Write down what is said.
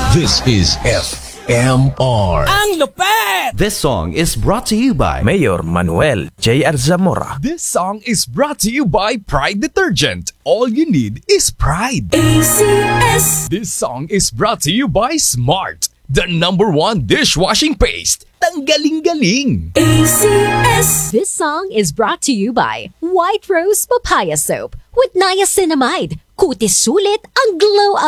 This is FMR. Ang lupet! This song is brought to you by Mayor Manuel J.R. Zamora. This song is brought to you by Pride Detergent. All you need is pride. ACS. This song is brought to you by Smart, the #1 dishwashing paste. Tanggaling-galing. ACS. This song is brought to you by White Rose Papaya Soap with niacinamide. Kutis sulit ang glow up.